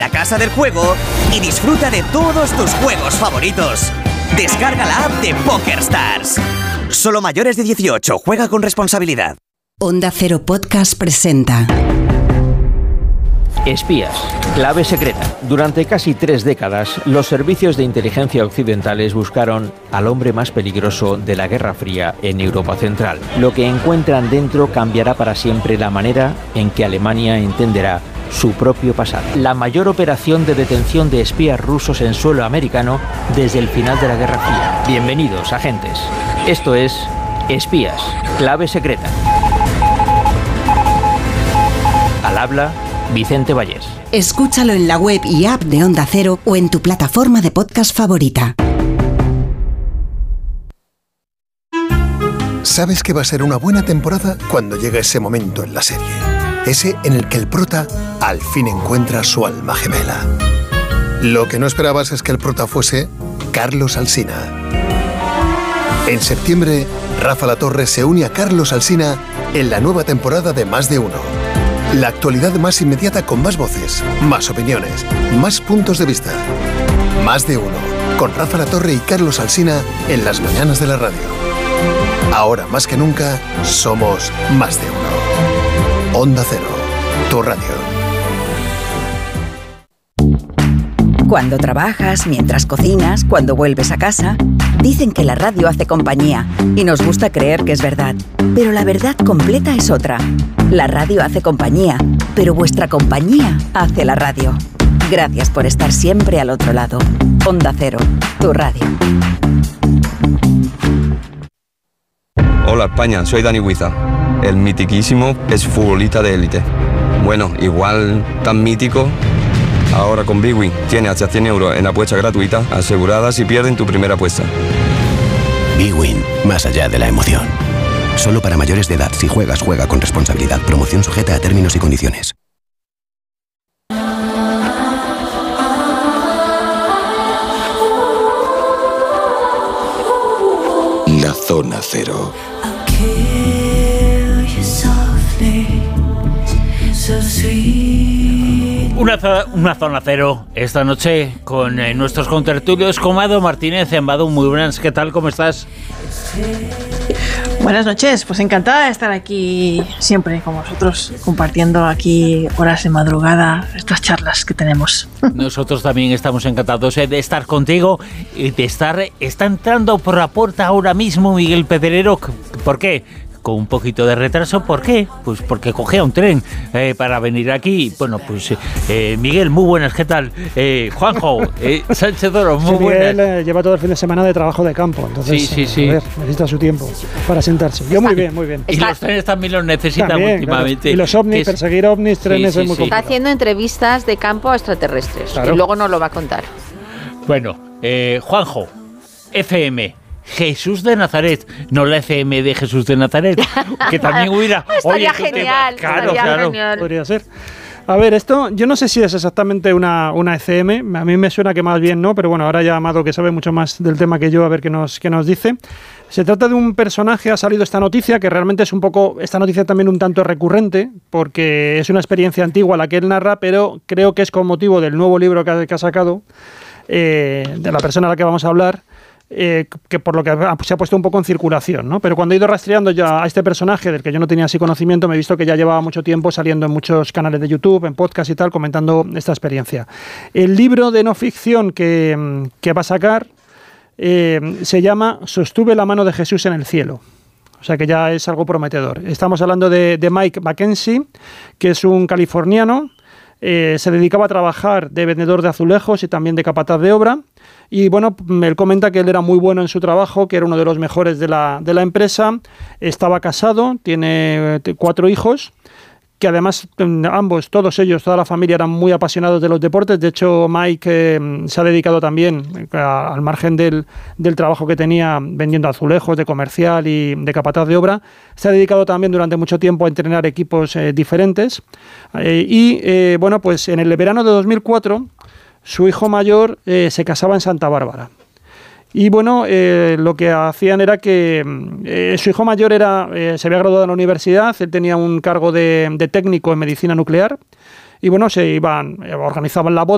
la casa del juego y disfruta de todos tus juegos favoritos. Descarga la app de PokerStars. Solo mayores de 18. Juega con responsabilidad. Onda Cero Podcast presenta Espías, clave secreta. Durante casi 3 décadas, los servicios de inteligencia occidentales buscaron al hombre más peligroso de la Guerra Fría en Europa Central. Lo que encuentran dentro cambiará para siempre la manera en que Alemania entenderá su propio pasado. La mayor operación de detención de espías rusos en suelo americano desde el final de la Guerra Fría. Bienvenidos, agentes. Esto es Espías, clave secreta. Al habla Vicente Vallés. Escúchalo en la web y app de Onda Cero o en tu plataforma de podcast favorita. Sabes que va a ser una buena temporada cuando llega ese momento en la serie. Ese en el que el prota al fin encuentra su alma gemela. Lo que no esperabas es que el prota fuese Carlos Alsina. En septiembre, Rafa Latorre se une a Carlos Alsina en la nueva temporada de Más de Uno. La actualidad más inmediata con más voces, más opiniones, más puntos de vista. Más de Uno, con Rafa Latorre y Carlos Alsina en las mañanas de la radio. Ahora más que nunca, somos Más de Uno. Onda Cero, tu radio. Cuando trabajas, mientras cocinas, cuando vuelves a casa, dicen que la radio hace compañía y nos gusta creer que es verdad. Pero la verdad completa es otra. La radio hace compañía, pero vuestra compañía hace la radio. Gracias por estar siempre al otro lado. Onda Cero, tu radio. Hola España, soy Dani Huiza, el mitiquísimo exfutbolista de élite. Bueno, igual tan mítico. Ahora con Bwin tiene hasta 100 euros en apuesta gratuita asegurada si pierden tu primera apuesta. Bwin, más allá de la emoción. Solo para mayores de edad. Si juegas, juega con responsabilidad. Promoción sujeta a términos y condiciones. La Zona Cero. Una zona cero esta noche con nuestros contertulios, con Mado Martínez. Mado, muy buenas, ¿qué tal? ¿Cómo estás? Buenas noches, pues encantada de estar aquí siempre con vosotros, compartiendo aquí horas de madrugada estas charlas que tenemos. Nosotros también estamos encantados de estar contigo y de estar. Está entrando por la puerta ahora mismo Miguel Pedrero. ¿Por qué? Con un poquito de retraso. ¿Por qué? Pues porque cogía un tren para venir aquí. Bueno, pues Miguel, muy buenas, ¿qué tal? Juanjo, Sánchez Oro, muy buenas. Miguel lleva todo el fin de semana de trabajo de campo, entonces sí. A ver, necesita su tiempo para sentarse. Yo muy bien, muy bien. Y los trenes también los necesitan también, últimamente. Claro. Y los ovnis, perseguir ovnis, trenes es muy complicado. Está haciendo entrevistas de campo a extraterrestres, claro. Y luego nos lo va a contar. Bueno, Juanjo, FM. Jesús de Nazaret, no la FM de Jesús de Nazaret, que también hubiera... Estaría genial, claro, genial. Podría ser. A ver, esto, yo no sé si es exactamente una FM, a mí me suena que más bien no, pero bueno, ahora ya Amado, que sabe mucho más del tema que yo, a ver qué nos dice. Se trata de un personaje, ha salido esta noticia, que realmente es un poco, esta noticia también un tanto recurrente, porque es una experiencia antigua la que él narra, pero creo que es con motivo del nuevo libro que ha sacado, de la persona a la que vamos a hablar, que por lo que se ha puesto un poco en circulación, ¿no? Pero cuando he ido rastreando ya a este personaje del que yo no tenía así conocimiento, me he visto que ya llevaba mucho tiempo saliendo en muchos canales de YouTube, en podcast y tal, comentando esta experiencia. El libro de no ficción que va a sacar se llama Sostuve la mano de Jesús en el cielo. O sea que ya es algo prometedor. Estamos hablando de Mike Mackenzie, que es un californiano. Se dedicaba a trabajar de vendedor de azulejos y también de capataz de obra. Y bueno, él comenta que él era muy bueno en su trabajo, que era uno de los mejores de la empresa. Estaba casado, tiene 4 hijos, que además ambos, todos ellos, toda la familia eran muy apasionados de los deportes. De hecho, Mike se ha dedicado también, al margen del trabajo que tenía vendiendo azulejos, de comercial y de capataz de obra, se ha dedicado también durante mucho tiempo a entrenar equipos diferentes. Bueno, pues en el verano de 2004, su hijo mayor se casaba en Santa Bárbara. Y bueno, lo que hacían era que su hijo mayor se había graduado en la universidad, él tenía un cargo de técnico en medicina nuclear, y bueno, organizaban la boda.